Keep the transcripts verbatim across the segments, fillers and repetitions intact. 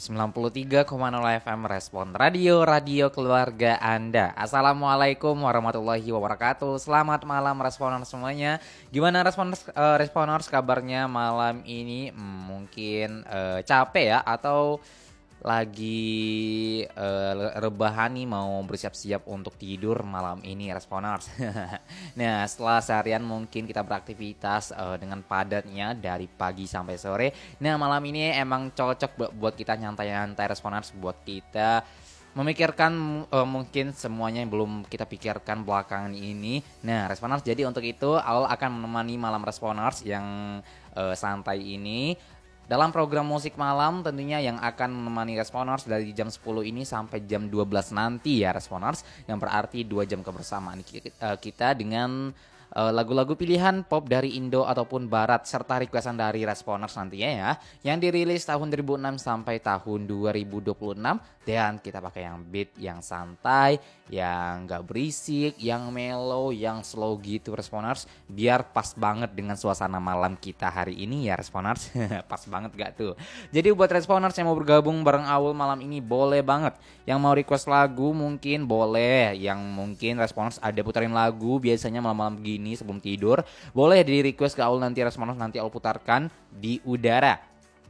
sembilan puluh tiga koma nol F M Respon Radio, radio keluarga Anda. Assalamualaikum warahmatullahi wabarakatuh. Selamat malam Responers semuanya. Gimana Responers, uh, Responers kabarnya malam ini? Hmm, mungkin uh, capek ya, atau lagi uh, rebahan nih, mau bersiap-siap untuk tidur malam ini Responers. Nah, setelah seharian mungkin kita beraktivitas uh, dengan padatnya dari pagi sampai sore. Nah, malam ini emang cocok bu- buat kita nyantai-nyantai Responers, buat kita memikirkan uh, mungkin semuanya yang belum kita pikirkan belakangan ini. Nah, Responers, jadi untuk itu Aul akan menemani malam Responers yang uh, santai ini dalam program musik malam tentunya, yang akan menemani Responers dari jam sepuluh ini sampai jam dua belas nanti ya Responers, yang berarti dua jam kebersamaan kita dengan uh, lagu-lagu pilihan pop dari Indo ataupun Barat serta requestan dari Responers nantinya ya, yang dirilis tahun dua ribu enam sampai tahun dua ribu dua puluh enam. Dan kita pakai yang beat yang santai, yang gak berisik, yang mellow, yang slow gitu Responers, biar pas banget dengan suasana malam kita hari ini ya Responers. Pas banget gak tuh? Jadi buat Responers yang mau bergabung bareng Aul malam ini boleh banget. Yang mau request lagu mungkin boleh. Yang mungkin Responers ada putarin lagu biasanya malam-malam begini sebelum tidur, boleh di request ke Aul, nanti Responers nanti Aul putarkan di udara.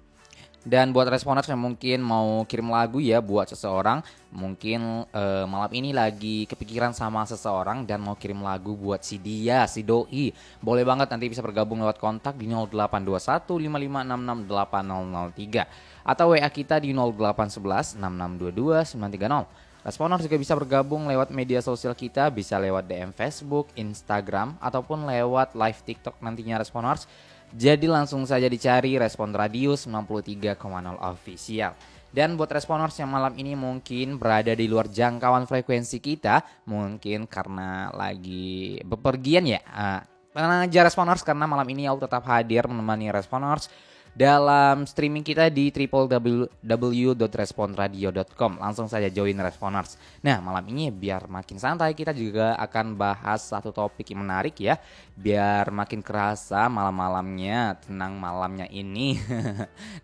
Dan buat Responers yang mungkin mau kirim lagu ya buat seseorang, mungkin uh, malam ini lagi kepikiran sama seseorang dan mau kirim lagu buat si dia, si doi, boleh banget, nanti bisa bergabung lewat kontak di nol delapan dua satu lima lima enam enam delapan nol nol tiga atau W A kita di nol delapan satu satu enam enam dua dua sembilan tiga nol. Responers juga bisa bergabung lewat media sosial kita, bisa lewat D M Facebook, Instagram, ataupun lewat live TikTok nantinya Responers. Jadi langsung saja dicari Respon Radio sembilan puluh tiga koma nol Official. Dan buat Responers yang malam ini mungkin berada di luar jangkauan frekuensi kita, mungkin karena lagi bepergian ya, uh, tenang aja Responers, karena malam ini aku tetap hadir menemani Responers dalam streaming kita di w w w dot respon radio dot com. Langsung saja join Responers. Nah, malam ini biar makin santai, kita juga akan bahas satu topik yang menarik ya, biar makin kerasa malam-malamnya, tenang malamnya ini.